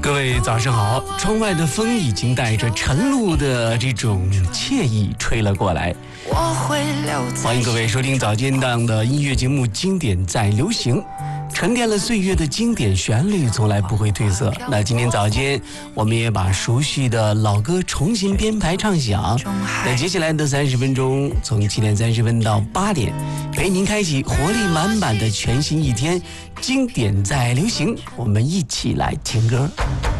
各位早上好，窗外的风已经带着晨露的这种惬意吹了过来。欢迎各位收听早间档的音乐节目《经典在流行》，沉淀了岁月的经典旋律从来不会褪色。那今天早间我们也把熟悉的老歌重新编排唱响。那接下来的30分钟，从7点30分到8点，陪您开启活力满满的全新一天。经典在流行，我们一起来听歌。